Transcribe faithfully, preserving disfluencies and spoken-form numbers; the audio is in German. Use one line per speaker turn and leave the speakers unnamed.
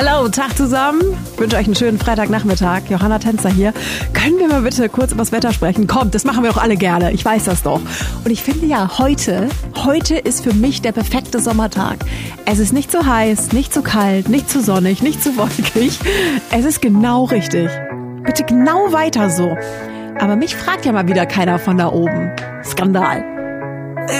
Hallo, Tag zusammen. Ich wünsche euch einen schönen Freitagnachmittag. Johanna Tänzer hier. Können wir mal bitte kurz über das Wetter sprechen? Kommt, das machen wir auch alle gerne. Ich weiß das doch. Und ich finde ja, heute, heute ist für mich der perfekte Sommertag. Es ist nicht zu heiß, nicht zu kalt, nicht zu sonnig, nicht zu wolkig. Es ist genau richtig. Bitte genau weiter so. Aber mich fragt ja mal wieder keiner von da oben. Skandal.